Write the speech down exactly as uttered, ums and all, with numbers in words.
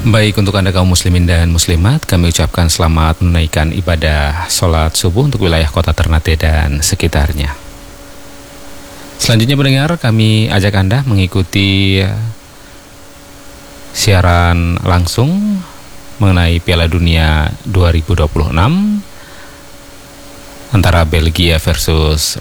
Baik, untuk Anda kaum muslimin dan muslimat, kami ucapkan selamat menunaikan ibadah sholat subuh untuk wilayah kota Ternate dan sekitarnya. Selanjutnya pendengar, kami ajak Anda mengikuti siaran langsung mengenai Piala Dunia dua ribu dua puluh enam antara Belgia versus